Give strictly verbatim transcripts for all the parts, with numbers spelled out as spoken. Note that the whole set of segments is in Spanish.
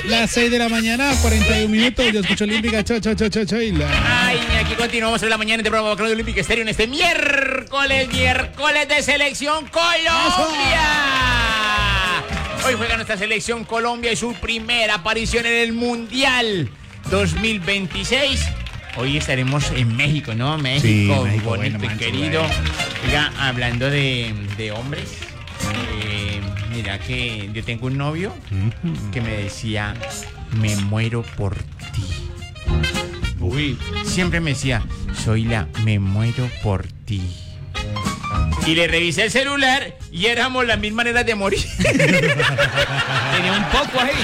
Las seis de la mañana, cuarenta y un minutos. Yo escucho Olímpica. Chao, chao, chao, chao, chao. Ay, aquí continuamos en la mañana de programa de Olímpica Estéreo en este miércoles, miércoles de Selección Colombia. Hoy juega nuestra Selección Colombia y su primera aparición en el Mundial dos mil veintiséis. Hoy estaremos en México, ¿no? México, sí, México bonito bueno, y mancho, querido. bueno. Oiga, hablando de, de hombres, eh, mira que yo tengo un novio uh-huh. que me decía, me muero por ti. Uy, siempre me decía, Zoila, me muero por ti. Y le revisé el celular y éramos las mismas maneras de morir. Tenía un poco ahí.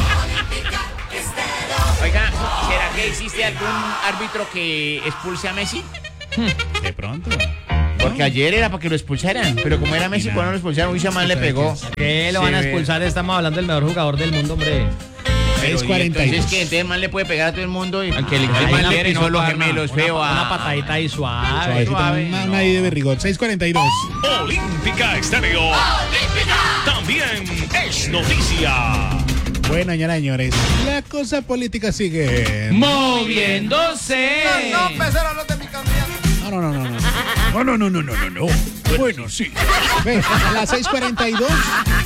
Oiga, ¿será que existe algún árbitro que expulse a Messi? De pronto. Porque ayer era para que lo expulsaran, pero como era Messi, cuando lo expulsaron, uy, Shaman le pegó. ¿Qué lo van a expulsar? Estamos hablando del mejor jugador del mundo, hombre. seis cuarenta y dos. Entonces, que entonces man le puede pegar a todo el mundo y aunque el man le pisó los gemelos, feo. Una, una patadita ahí suave. Suave, suave. Una, una ahí de berrigón. seis cuarenta y dos. Olímpica Estéreo. Olímpica. También es noticia. Bueno, señoras y señores, la cosa política sigue moviéndose. No, no, pecero, no te mi candidato. No, no, no, no, no. No, no, no, no, no, no, no. Bueno, sí. Ve, a las seis cuarenta y dos,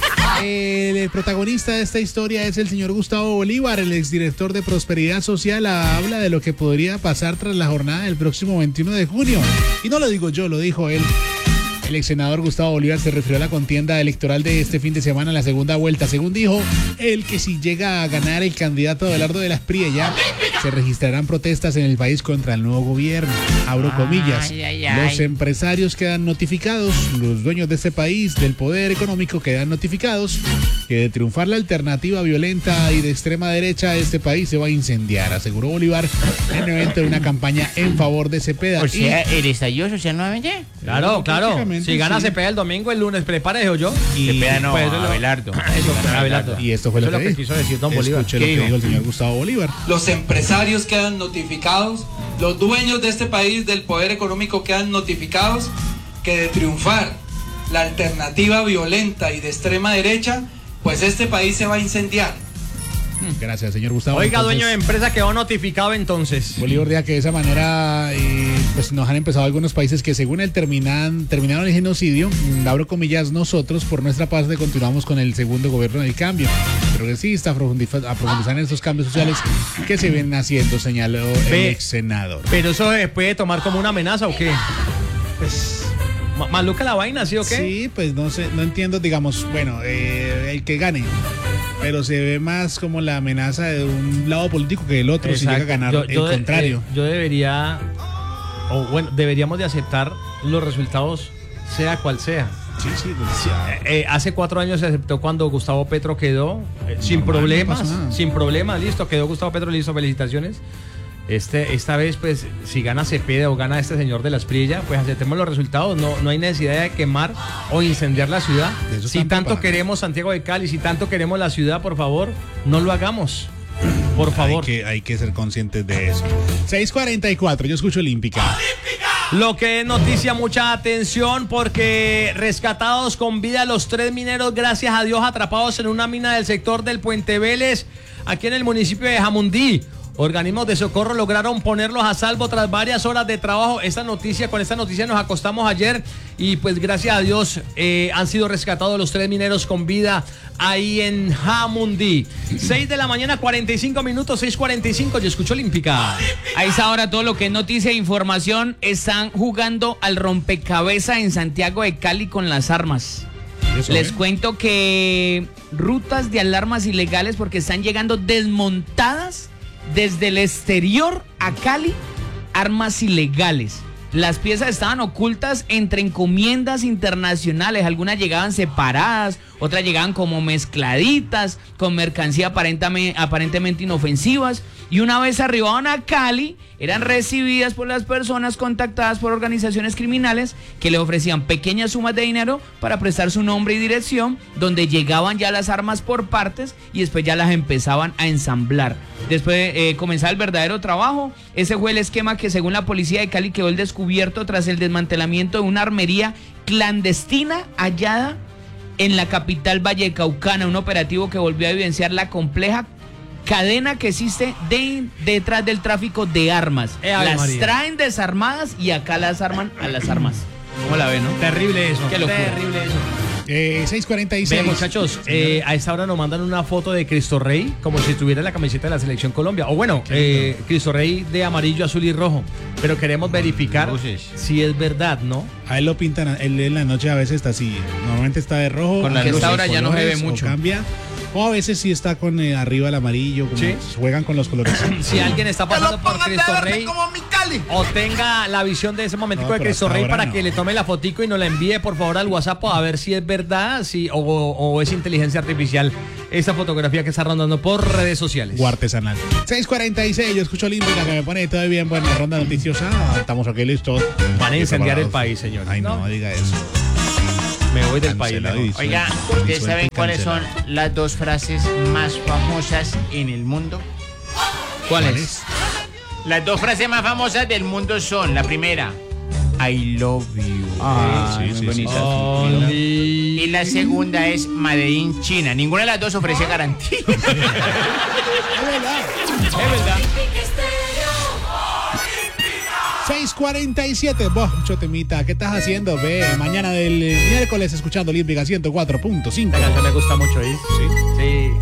el, el protagonista de esta historia es el señor Gustavo Bolívar, el exdirector de Prosperidad Social. Habla de lo que podría pasar tras la jornada del próximo veintiuno de junio. Y no lo digo yo, lo dijo él. El ex senador Gustavo Bolívar se refirió a la contienda electoral de este fin de semana en la segunda vuelta. Según dijo, él que si llega a ganar el candidato Abelardo de las Priella, se registrarán protestas en el país contra el nuevo gobierno. Abro comillas. Ay, ay, ay. Los empresarios quedan notificados, los dueños de este país, del poder económico, quedan notificados que de triunfar la alternativa violenta y de extrema derecha, este país se va a incendiar, aseguró Bolívar en un evento de una campaña en favor de Cepeda. O sea, ¿el estallido social nuevamente? Claro, claro. Si gana sí. Cepeda el domingo, el lunes, prepare yo. Y Cepeda no, pues, Abelardo. Eso, Abelardo. Y esto fue eso lo que, que quiso decir don Bolívar. Escuche lo que dijo el señor Gustavo Bolívar. Los empresarios quedan notificados, los dueños de este país, del poder económico, quedan notificados que de triunfar la alternativa violenta y de extrema derecha, pues este país se va a incendiar. Gracias, señor Gustavo. Oiga, entonces, dueño de empresa quedó notificado entonces. Bolívar dijo que de esa manera eh, pues nos han empezado algunos países que según él terminan, terminaron el genocidio. Abro comillas, nosotros por nuestra parte continuamos con el segundo gobierno del cambio progresista a profundizar, a profundizar en estos cambios sociales que se vienen haciendo, señaló Pe- el ex senador. Pero eso se puede tomar como una amenaza o qué? Pues, Ma- ¿Maluca la vaina, sí o qué? sí, pues no sé, no entiendo, digamos, bueno, eh, el que gane. Pero se ve más como la amenaza de un lado político que del otro. Exacto. Si llega a ganar Yo- el yo de- contrario. eh, yo debería, o bueno, deberíamos de aceptar los resultados, sea cual sea. Sí, sí, pues, ya. Eh, hace cuatro años se aceptó cuando Gustavo Petro quedó eh, sin Normal, problemas, no pasó nada. sin problemas, listo, quedó Gustavo Petro, listo, felicitaciones. Este, esta vez, pues, si gana Cepeda o gana este señor de las Priella, pues aceptemos los resultados. No, no hay necesidad de quemar o incendiar la ciudad. De eso Si están tanto preparados. queremos Santiago de Cali, si tanto queremos la ciudad, por favor, no lo hagamos. Por favor. Hay que, hay que ser conscientes de eso. seis cuarenta y cuatro, yo escucho Olímpica. Lo que es noticia, mucha atención, porque rescatados con vida los tres mineros, gracias a Dios, atrapados en una mina del sector del Puente Vélez, aquí en el municipio de Jamundí. Organismos de socorro lograron ponerlos a salvo tras varias horas de trabajo. Esta noticia, con esta noticia nos acostamos ayer y pues gracias a Dios eh, han sido rescatados los tres mineros con vida ahí en Jamundí. seis de la mañana, cuarenta y cinco minutos, seis cuarenta y cinco, yo escucho Olímpica. A esa hora todo lo que es noticia e información, están jugando al rompecabezas en Santiago de Cali con las armas. Eso, Les ¿eh? cuento que rutas de alarmas ilegales, porque están llegando desmontadas desde el exterior a Cali, armas ilegales. Las piezas estaban ocultas entre encomiendas internacionales, algunas llegaban separadas, otras llegaban como mezcladitas, con mercancía aparentemente, aparentemente inofensivas, y una vez arribaban a Cali, eran recibidas por las personas contactadas por organizaciones criminales que le ofrecían pequeñas sumas de dinero para prestar su nombre y dirección, donde llegaban ya las armas por partes y después ya las empezaban a ensamblar. Después eh, comenzaba el verdadero trabajo. Ese fue el esquema que según la policía de Cali quedó el descubierto tras el desmantelamiento de una armería clandestina hallada en la capital vallecaucana, un operativo que volvió a evidenciar la compleja cadena que existe de, detrás del tráfico de armas. Eh, Ave las María. traen desarmadas y acá las arman a las armas. ¿Cómo la ven, no? Terrible eso. Qué locura. Terrible eso. Eh, seis cuarenta y seis. Ve, muchachos, eh, a esta hora nos mandan una foto de Cristo Rey como si estuviera en la camiseta de la Selección Colombia. O bueno, eh, Cristo Rey de amarillo, azul y rojo. Pero queremos verificar luces. si es verdad, ¿no? A él lo pintan, él en la noche a veces está así. Normalmente está de rojo. Con las aunque luces, esta hora ya no se ve colores, o mucho. Cambia. O a veces sí está con eh, arriba el amarillo, como Sí. juegan con los colores. Si alguien está pasando por Cristo Rey mi Cali. o tenga la visión de ese momentico No, de pero Cristo hasta Rey ahora para no. que le tome la fotico y nos la envíe por favor al WhatsApp a ver si es verdad si, o, o es inteligencia artificial esa fotografía que está rondando por redes sociales. O artesanal. seis cuarenta y seis, yo escucho Olímpica que me pone todo bien. Bueno, ronda noticiosa. Estamos aquí listos. Van a incendiar el Preparados. país, señor. Ay, no, diga eso. Me voy del país. Cancelado mejor. y suelto. Oiga, Y ¿ustedes suelto saben y cuáles son cancelado. las dos frases más famosas en el mundo? ¿Cuál ¿Cuál es? Las dos frases más famosas del mundo son, la primera, I love you. Ah, Sí, muy sí, sí. bonita. Oli. Y la segunda es Made in China. Ninguna de las dos ofrece garantía. Es verdad. seis cuarenta y siete, vos, mucho temita. ¿Qué estás haciendo? Ve, mañana del miércoles escuchando Olímpica ciento cuatro punto cinco. La canción me gusta mucho, ¿sí? Sí. Sí.